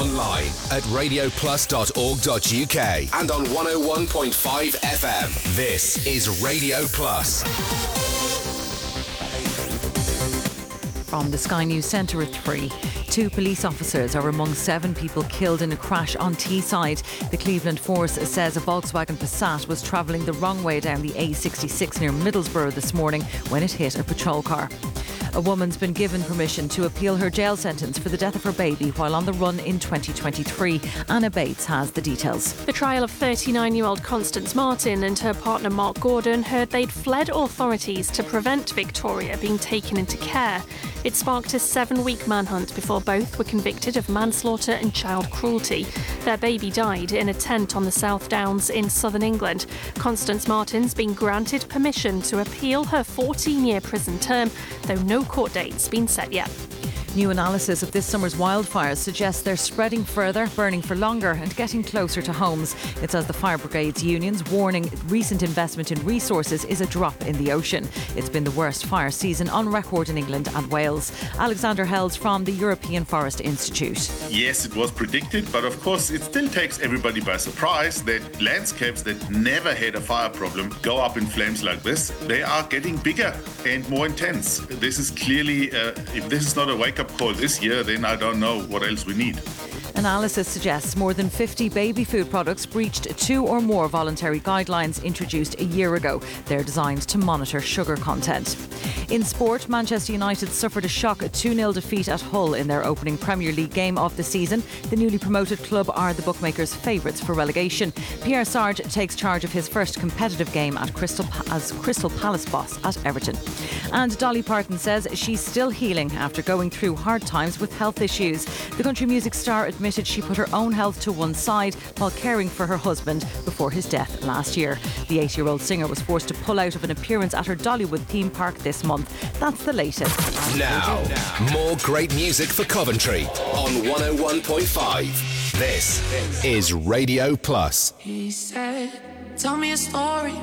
online at radioplus.org.uk and on 101.5 FM. This is Radio Plus. From the Sky News Centre at 3. 2 police officers are among 7 people killed in a crash on Teesside. The Cleveland Force says a Volkswagen Passat was travelling the wrong way down the A66 near Middlesbrough this morning when it hit a patrol car. A woman's been given permission to appeal her jail sentence for the death of her baby while on the run in 2023. Anna Bates has the details. The trial of 39-year-old Constance Martin and her partner Mark Gordon heard they'd fled authorities to prevent Victoria being taken into care. It sparked a 7-week manhunt before both were convicted of manslaughter and child cruelty. Their baby died in a tent on the South Downs in southern England. Constance Martin's been granted permission to appeal her 14-year prison term, though no court date's been set yet. New analysis of this summer's wildfires suggests they're spreading further, burning for longer and getting closer to homes. It says the fire brigades unions warning recent investment in resources is a drop in the ocean. It's been the worst fire season on record in England and Wales. Alexander Helds from the European Forest Institute. Yes, it was predicted, but of course it still takes everybody by surprise that landscapes that never had a fire problem go up in flames like this. They are getting bigger and more intense. This is clearly, if this is not a wake-up call this year, then I don't know what else we need. Analysis suggests more than 50 baby food products breached 2 or more voluntary guidelines introduced a year ago. They're designed to monitor sugar content. In sport, Manchester United suffered a shock 2-0 defeat at Hull in their opening Premier League game of the season. The newly promoted club are the bookmakers' favourites for relegation. Pierre Sarge takes charge of his first competitive game as Crystal Palace boss at Everton. And Dolly Parton says she's still healing after going through hard times with health issues. The country music star admitted she put her own health to one side while caring for her husband before his death last year. The 80-year-old singer was forced to pull out of an appearance at her Dollywood theme park this month. That's the latest. Now, more great music for Coventry on 101.5. This is Radio Plus. He said, tell me a story.